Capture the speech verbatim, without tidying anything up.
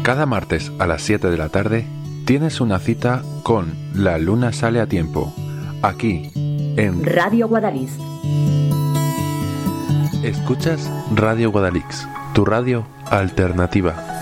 Cada martes a las siete de la tarde tienes una cita con La Luna Sale a Tiempo, aquí en Radio Guadalix. Escuchas Radio Guadalix, tu radio alternativa.